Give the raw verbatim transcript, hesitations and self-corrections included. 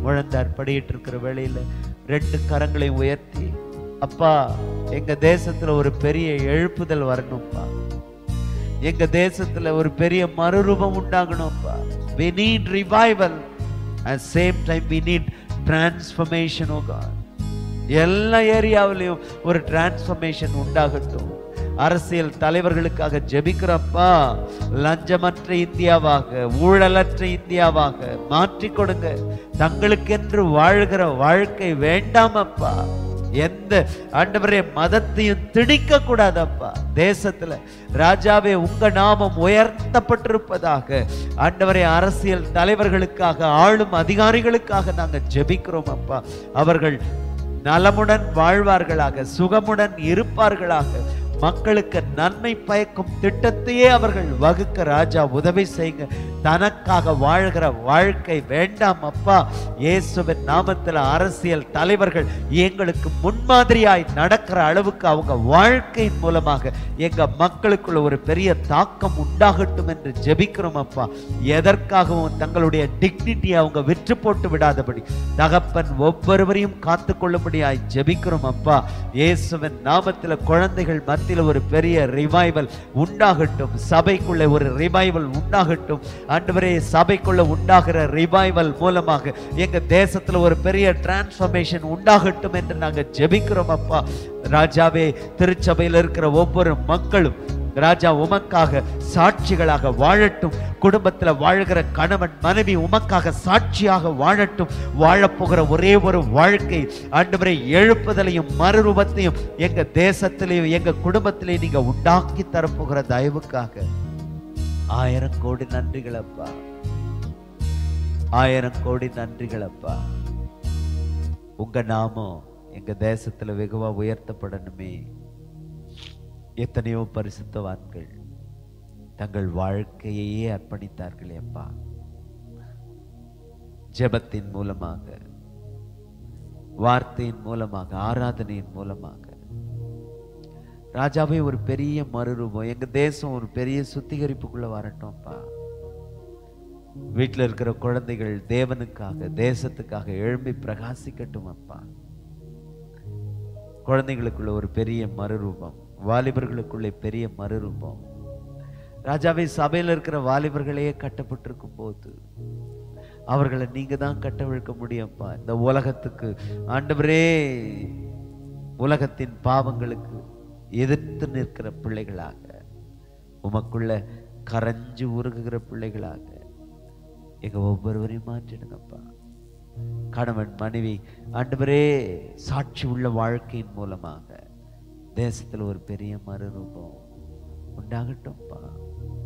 முழந்தார் படியிட்டு இருக்கிற வேளையில ரெண்டு கரங்களை உயர்த்தி, அப்பா எங்க தேசத்துல ஒரு பெரிய எழுப்புதல் வரணும்ப்பா, எங்க தேசத்துல ஒரு பெரிய மறுரூபம் உண்டாகணும்ப்பா. We need revival. At same time we need transformation, oh God. எல்லா ஏரியாவிலையும் ஒரு டிரான்ஸ்ஃபர்மேஷன் உண்டாகட்டும். அரசியல் தலைவர்களுக்காக ஜெபிக்கிறப்பா, லஞ்சமற்ற இந்தியாவாக, ஊழலற்ற இந்தியாவாக மாற்றி கொடுங்க. தங்களுக்கென்று வாழ்கிற வாழ்க்கை வேண்டாம் அப்பா. எந்த ஆண்டவரே மதத்தையும் திணிக்க கூடாதப்பா. தேசத்துல ராஜாவே உங்க நாமம் உயர்த்தப்பட்டிருப்பதாக. ஆண்டவரே அரசியல் தலைவர்களுக்காக, ஆளும் அதிகாரிகளுக்காக நாங்க ஜெபிக்கிறோம் அப்பா. அவர்கள் நலமுடன் வாழ்வார்களாக, சுகமுடன் இருப்பார்களாக, மக்களுக்கு நன்மை பயக்கும் திட்டத்தையே அவர்கள் வகுக்க ராஜா உதவி செய்யுங்க. தனக்காக வாழ்கிற வாழ்க்கை வேண்டாம் அப்பா. இயேசுவின் நாமத்தில் அரசியல் தலைவர்கள் எங்களுக்கு முன்மாதிரியாய் நடக்கிற அளவுக்கு அவங்க வாழ்க்கையின் மூலமாக எங்க மக்களுக்குள்ள ஒரு பெரிய தாக்கம் உண்டாகட்டும் என்று ஜெபிக்கிறோம் அப்பா. எதற்காகவும் தங்களுடைய டிக்னிட்டியை அவங்க விற்று போட்டு விடாதபடி தகப்பன் ஒவ்வொருவரையும் காத்து கொள்ளும்படியாய் ஜெபிக்கிறோம் அப்பா. இயேசுவின் நாமத்தில் குழந்தைகள் மத்தியில் ஒரு பெரிய ரிவைவல் உண்டாகட்டும். சபைக்குள்ள ஒரு ரிவைவல் உண்டாகட்டும். ஆண்டவரே சபைக்குள்ள உண்டாகிற ரிவைவல் மூலமாக எங்க தேசத்துல ஒரு பெரிய டிரான்ஸ்ஃபர்மேஷன் உண்டாகட்டும் என்று நாங்க ஜெபிக்கிறோம் அப்பா. ராஜாவே திருச்சபையில் இருக்கிற ஒவ்வொரு மக்களும் ராஜா உமக்காக சாட்சிகளாக வாழட்டும். குடும்பத்தில் வாழ்கிற கணவன் மனைவி உமக்காக சாட்சியாக வாழட்டும். வாழப்போகிற ஒரே ஒரு வாழ்க்கை ஆண்டவரே எழுப்புதலையும் மறுரூபத்தையும் எங்க தேசத்திலேயும் எங்க குடும்பத்திலேயும் நீங்க உண்டாக்கி தரப்போகிற தயவுக்காக ஆயிரம் கோடி நன்றிகள் அப்பா. ஆயிரம் கோடி நன்றிகள் அப்பா. உங்க நாமம் எங்க தேசத்துல வெகுவா உயர்த்தப்படணுமே. எத்தனையோ பரிசுத்தவான்கள் தங்கள் வாழ்க்கையையே அர்ப்பணித்தார்களே அப்பா. ஜெபத்தின் மூலமாக, வார்த்தையின் மூலமாக, ஆராதனையின் மூலமாக ராஜாவே ஒரு பெரிய மறுரூபம் எங்க தேசம் ஒரு பெரிய சுத்திகரிப்புக்குள்ள வரட்டும் அப்பா. வீட்டில் இருக்கிற குழந்தைகள் தேவனுக்காக தேசத்துக்காக எழும்பி பிரகாசிக்கட்டும் அப்பா. குழந்தைகளுக்குள்ள ஒரு பெரிய மறுரூபம், வாலிபர்களுக்குள்ளே பெரிய மறுரூபம். ராஜாவை சபையில் இருக்கிற வாலிபர்களையே கட்டப்பட்டிருக்கும் போது அவர்களை நீங்க தான் கட்டவிழ்க்க முடியும்ப்பா. இந்த உலகத்துக்கு ஆண்டவரே, உலகத்தின் பாவங்களுக்கு எதிர்த்து நிற்கிற பிள்ளைகளாக, உமக்குள்ள கரைஞ்சு உருகுகிற பிள்ளைகளாக எங்க ஒவ்வொருவரையும் மாற்றிடுங்கப்பா. கணவன் மனைவி ஆண்டவரே சாட்சி உள்ள வாழ்க்கையின் மூலமாக தேசத்துல ஒரு பெரிய மறுரூபம் உண்டாகட்டும்ப்பா.